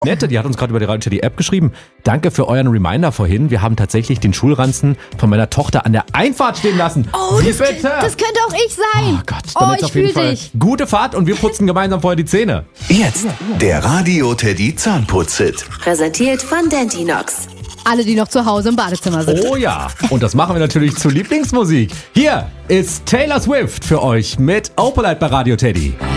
Nette, die hat uns gerade über die Radio Teddy App geschrieben. Danke für euren Reminder vorhin. Wir haben tatsächlich den Schulranzen von meiner Tochter an der Einfahrt stehen lassen. Oh, Wie das könnte auch ich sein. Oh Gott, dann jetzt ich auf jeden fühl Fall dich. gute Fahrt und wir putzen gemeinsam vorher die Zähne. Jetzt der Radio Teddy Zahnputz-Hit. Präsentiert von Dentinox. Alle, die noch zu Hause im Badezimmer sind. Oh ja, und das machen wir natürlich zu Lieblingsmusik. Hier ist Taylor Swift für euch mit Opalite bei Radio Teddy.